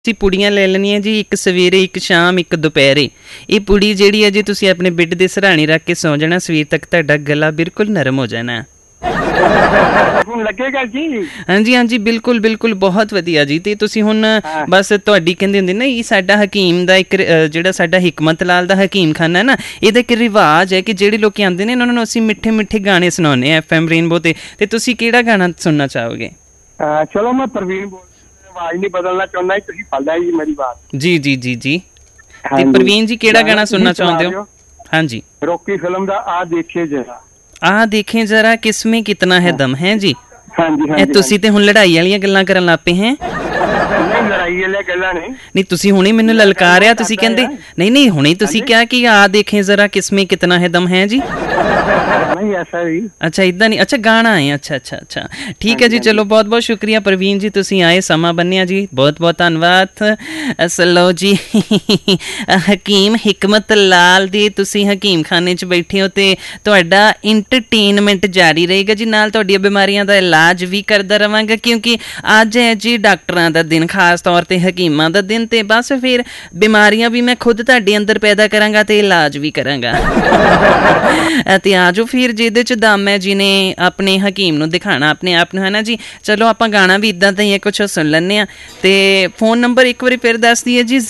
ਤੁਸੀਂ ਪੁੜੀਆਂ ਲੈ ਲੈਣੀਆਂ ਜੀ, ਇੱਕ ਸਵੇਰੇ, ਇੱਕ ਸ਼ਾਮ, ਇੱਕ ਦੁਪਹਿਰੇ। ਇਹ ਪੁੜੀ ਜਿਹੜੀ ਹੈ ਜੀ ਤੁਸੀਂ ਆਪਣੇ ਬੈੱਡ ਦੇ ਸਿਰਹਾਣੇ ਰੱਖ ਕੇ ਸੌਂ ਜਾਣਾ, ਸਵੇਰ ਤੱਕ ਤੁਹਾਡਾ ਗਲਾ ਬਿਲਕੁਲ ਨਰਮ ਹੋ ਜਾਣਾ। ਲੱਗੇਗਾ ਜੀ? ਹਾਂਜੀ ਹਾਂਜੀ, ਬਿਲਕੁਲ ਬਿਲਕੁਲ, ਬਹੁਤ ਵਧੀਆ ਜੀ। ਤੇ ਤੁਸੀਂ ਹੁਣ ਬਸ ਤੁਹਾਡੀ ਕਹਿੰਦੇ ਹੁੰਦੇ ਨਾ, ਇਹ ਸਾਡਾ ਹਕੀਮ ਦਾ ਇੱਕ ਜਿਹੜਾ ਸਾਡਾ ਹਿਕਮਤ ਲਾਲ ਦਾ ਹਕੀਮ ਖਾਨਾ ਨਾ, ਇਹਦਾ ਇੱਕ ਰਿਵਾਜ ਹੈ ਕਿ ਜਿਹੜੇ ਲੋਕ ਆਉਂਦੇ ਨੇ ਉਹਨਾਂ ਨੂੰ ਅਸੀਂ ਮਿੱਠੇ ਮਿੱਠੇ ਗਾਣੇ ਸੁਣਾਉਂਦੇ ਹਾਂ FM ਰੇਨਬੋ ਤੇ ਤੁਸੀਂ ਕਿਹੜਾ ਗਾਣਾ ਸੁਣਨਾ ਚਾਹੋਗੇ? ਚਲੋ ਮੈਂ ਪ੍ਰਵੀਨ ਬੋਲ, ਆਵਾਜ਼ ਨਹੀਂ ਬਦਲਣਾ ਚਾਹੁੰਦਾ, ਤੁਸੀਂ ਫੜ ਲਿਆ ਜੀ ਮੇਰੀ ਬਾਤ। ਜੀ ਜੀ ਜੀ ਜੀ। ਤੇ ਪ੍ਰਵੀਨ ਜੀ ਕਿਹੜਾ ਗਾਣਾ ਸੁਣਨਾ ਚਾਹੁੰਦੇ ਹੋ? ਹਾਂਜੀ, ਰੋਕੀ ਫਿਲਮ ਦਾ ਆ ਦੇਖੇ ਜਰਾ। ਆ ਦੇਖੇ ਜਰਾ ਕਿਸਮੇ ਕਿਤਨਾ ਹੈ ਦਮ ਹੈ ਜੀ। ਹਾਂਜੀ, ਤੁਸੀਂ ਤੇ ਹੁਣ ਲੜਾਈ ਵਾਲੀਆਂ ਗੱਲਾਂ ਕਰਨ ਲੱਗ ਪਏ ਹੈ। ਨਹੀਂ, ਲੜਾਈ ਵਾਲੀਆਂ ਗੱਲਾਂ ਨਹੀਂ, ਤੁਸੀਂ ਹੁਣੇ ਮੈਨੂੰ ਲਲਕਾਰਿਆ, ਤੁਸੀਂ ਕਹਿੰਦੇ ਨਹੀਂ ਹੁਣੇ ਤੁਸੀਂ ਕਿਹਾ ਕਿ ਆ ਦੇਖੇ ਜ਼ਰਾ ਕਿਸਮੇ ਕਿਤਨਾ ਹੈ ਦਮ ਹੈ ਜੀ। ਨਹੀਂ ਐਸਾ ਵੀ, ਅੱਛਾ ਇੱਦਾਂ ਨਹੀਂ, ਅੱਛਾ ਗਾਣਾ ਹੈ, ਅੱਛਾ ਅੱਛਾ ਅੱਛਾ, ਠੀਕ ਹੈ ਜੀ। ਚਲੋ ਬਹੁਤ ਬਹੁਤ ਸ਼ੁਕਰੀਆ ਪ੍ਰਵੀਨ ਜੀ, ਤੁਸੀਂ ਆਏ, ਸਮਾਂ ਬੰਨਿਆ ਜੀ, ਬਹੁਤ ਬਹੁਤ ਧੰਨਵਾਦ। ਲਓ ਜੀ, ਹਕੀਮ ਹਿਕਮਤ ਲਾਲ ਦੀ ਤੁਸੀਂ ਹਕੀਮ ਖਾਨੇ 'ਚ ਬੈਠੇ ਹੋ ਤੇ ਤੁਹਾਡਾ ਇੰਟਰਟੇਨਮੈਂਟ ਜਾਰੀ ਰਹੇਗਾ ਜੀ, ਨਾਲ ਤੁਹਾਡੀਆਂ ਬਿਮਾਰੀਆਂ ਦਾ ਇਲਾਜ ਵੀ ਕਰਦਾ ਰਹਾਂਗਾ, ਕਿਉਂਕਿ ਅੱਜ ਹੈ ਜੀ ਡਾਕਟਰਾਂ ਦਾ ਦਿਨ, ਖਾਸ ਤੌਰ 'ਤੇ ਹਕੀਮਾਂ ਦਾ ਦਿਨ। ਤੇ ਬਸ ਫਿਰ ਬਿਮਾਰੀਆਂ ਵੀ ਮੈਂ ਖੁਦ ਤੁਹਾਡੇ ਅੰਦਰ ਪੈਦਾ ਕਰਾਂਗਾ ਤੇ ਇਲਾਜ ਵੀ ਕਰਾਂਗਾ। ਤੇ ਆ ਜਾਓ ਫਿਰ, ਜਿਹਦੇ 'ਚ ਦਮ ਹੈ ਜਿਹਨੇ ਆਪਣੇ ਹਕੀਮ ਨੂੰ ਦਿਖਾਣਾ ਆਪਣੇ ਆਪ ਨੂੰ, ਹੈ ਨਾ ਜੀ। ਚਲੋ ਆਪਾਂ ਗਾਣਾ ਵੀ ਇੱਦਾਂ ਦਾ ਹੀ ਹੈ, ਕੁਛ ਸੁਣ ਲੈਂਦੇ ਹਾਂ। ਤੇ ਫੋਨ ਨੰਬਰ ਇੱਕ ਵਾਰੀ ਫਿਰ ਦੱਸ ਦਈਏ ਜੀ,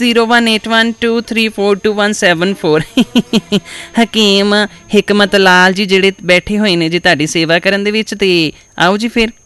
0181234217 ਹਕੀਮ ਹਿਕਮਤ ਲਾਲ ਜੀ ਜਿਹੜੇ ਬੈਠੇ ਹੋਏ ਨੇ ਜੀ ਤੁਹਾਡੀ ਸੇਵਾ ਕਰਨ ਦੇ ਵਿੱਚ। ਤੇ ਆਓ ਜੀ ਫਿਰ